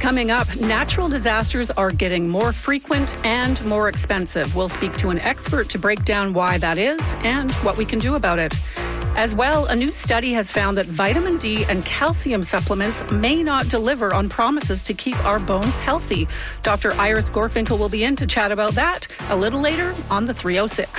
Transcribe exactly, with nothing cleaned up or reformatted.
Coming up, natural disasters are getting more frequent and more expensive. We'll speak to an expert to break down why that is and what we can do about it. As well, a new study has found that vitamin D and calcium supplements may not deliver on promises to keep our bones healthy. Doctor Iris Gorfinkel will be in to chat about that a little later on the three oh six.